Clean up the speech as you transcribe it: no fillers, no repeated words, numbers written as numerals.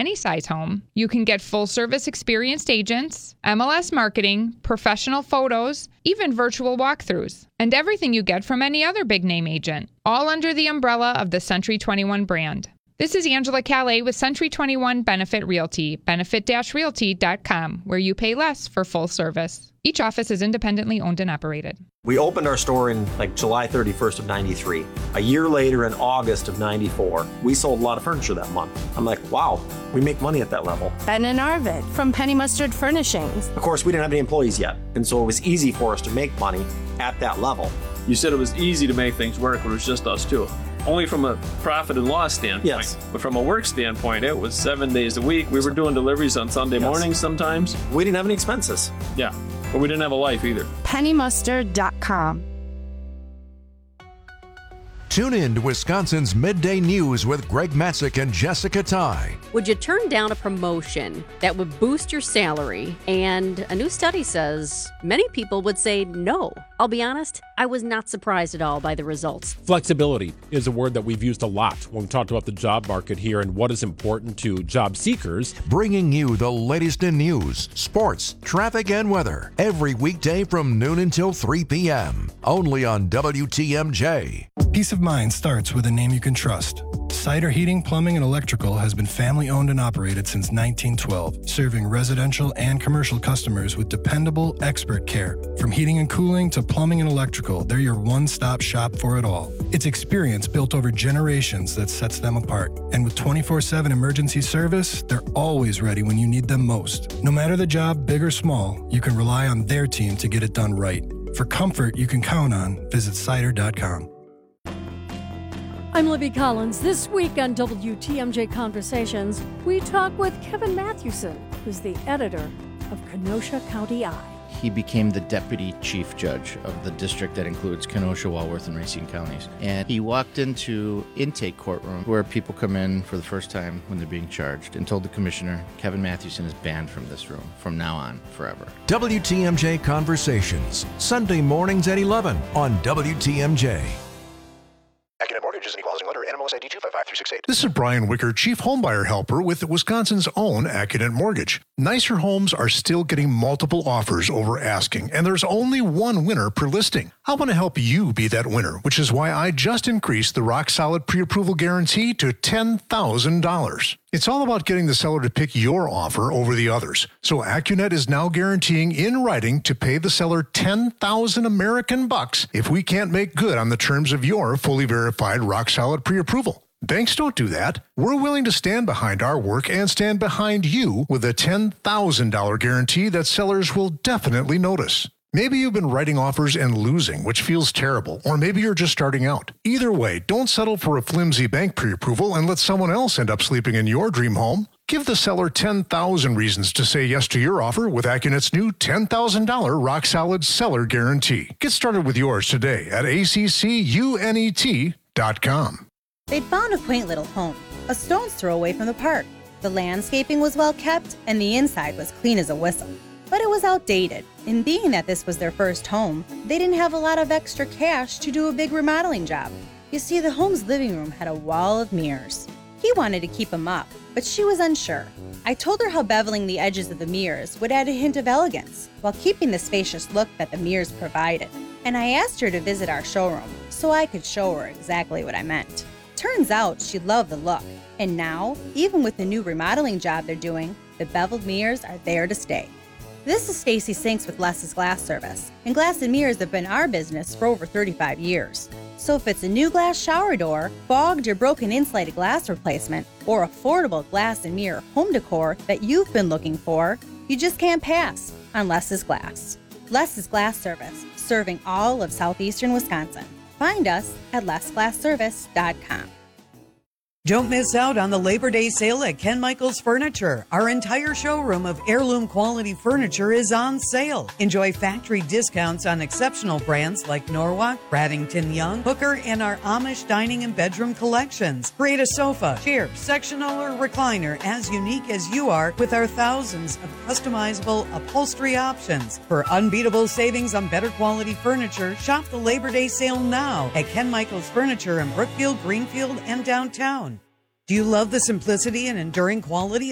any size home. You can get full-service experienced agents, MLS marketing, professional photos, even virtual walkthroughs, and everything you get from any other big-name agent, all under the umbrella of the Century 21 brand. This is Angela Calais with Century 21 Benefit Realty, benefit-realty.com, where you pay less for full service. Each office is independently owned and operated. We opened our store in July 31st of 93. A year later, in August of 94, we sold a lot of furniture that month. I'm like, wow, we make money at that level. Ben and Arvid from Penny Mustard Furnishings. Of course, we didn't have any employees yet, and so it was easy for us to make money at that level. You said it was easy to make things work, but it was just us two. Only from a profit and loss standpoint. Yes. But from a work standpoint, it was 7 days a week. We were doing deliveries on Sunday mornings sometimes. We didn't have any expenses. Yeah, but we didn't have a life either. PennyMustard.com. Tune in to Wisconsin's Midday News with Greg Matzik and Jessica Ty. Would you turn down a promotion that would boost your salary? And a new study says many people would say no. I'll be honest, I was not surprised at all by the results. Flexibility is a word that we've used a lot when we talked about the job market here and what is important to job seekers. Bringing you the latest in news, sports, traffic, and weather every weekday from noon until 3 p.m. Only on WTMJ. Peace of mind starts with a name you can trust. Cider Heating, Plumbing, and Electrical has been family-owned and operated since 1912, serving residential and commercial customers with dependable, expert care. From heating and cooling to plumbing and electrical, they're your one-stop shop for it all. It's experience built over generations that sets them apart. And with 24/7 emergency service, they're always ready when you need them most. No matter the job, big or small, you can rely on their team to get it done right. For comfort you can count on, visit cider.com. I'm Libby Collins. This week on WTMJ Conversations, we talk with Kevin Mathewson, who's the editor of Kenosha County Eye. He became the deputy chief judge of the district that includes Kenosha, Walworth, and Racine counties. And he walked into intake courtroom where people come in for the first time when they're being charged and told the commissioner, Kevin Mathewson is banned from this room from now on forever. WTMJ Conversations, Sunday mornings at 11 on WTMJ. Accident Mortgage is an equal housing lender. NMLS ID 255368. This is Brian Wicker, Chief Homebuyer Helper with Wisconsin's own Accident Mortgage. Nicer homes are still getting multiple offers over asking, and there's only one winner per listing. I want to help you be that winner, which is why I just increased the Rock Solid Pre-Approval Guarantee to $10,000. It's all about getting the seller to pick your offer over the others. So AccuNet is now guaranteeing in writing to pay the seller 10,000 American bucks if we can't make good on the terms of your fully verified Rock Solid Pre-Approval. Banks don't do that. We're willing to stand behind our work and stand behind you with a $10,000 guarantee that sellers will definitely notice. Maybe you've been writing offers and losing, which feels terrible, or maybe you're just starting out. Either way, don't settle for a flimsy bank pre-approval and let someone else end up sleeping in your dream home. Give the seller 10,000 reasons to say yes to your offer with AccuNet's new $10,000 Rock Solid Seller Guarantee. Get started with yours today at accunet.com. They'd found a quaint little home, a stone's throw away from the park. The landscaping was well kept, and the inside was clean as a whistle. But it was outdated, and being that this was their first home, they didn't have a lot of extra cash to do a big remodeling job. You see, the home's living room had a wall of mirrors. He wanted to keep them up, but she was unsure. I told her how beveling the edges of the mirrors would add a hint of elegance, while keeping the spacious look that the mirrors provided. And I asked her to visit our showroom, so I could show her exactly what I meant. Turns out she loved the look, and now, even with the new remodeling job they're doing, the beveled mirrors are there to stay. This is Stacy Sinks with Less's Glass Service, and glass and mirrors have been our business for over 35 years. So if it's a new glass shower door, fogged or broken insulated glass replacement, or affordable glass and mirror home decor that you've been looking for, you just can't pass on Less's Glass. Less's Glass Service, serving all of southeastern Wisconsin. Find us at lessglassservice.com. Don't miss out on the Labor Day sale at Ken Michaels Furniture. Our entire showroom of heirloom quality furniture is on sale. Enjoy factory discounts on exceptional brands like Norwalk, Bradington Young, Hooker, and our Amish dining and bedroom collections. Create a sofa, chair, sectional, or recliner as unique as you are with our thousands of customizable upholstery options. For unbeatable savings on better quality furniture, shop the Labor Day sale now at Ken Michaels Furniture in Brookfield, Greenfield, and downtown. Do you love the simplicity and enduring quality